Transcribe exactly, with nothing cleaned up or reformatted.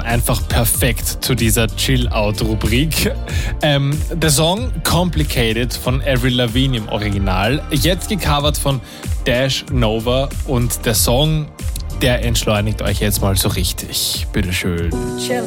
einfach perfekt zu dieser Chill-Out-Rubrik. Ähm, der Song Complicated von Avril Lavigne im Original, jetzt gecovert von Dash Nova, und der Song, der entschleunigt euch jetzt mal so richtig. Bitteschön. Chill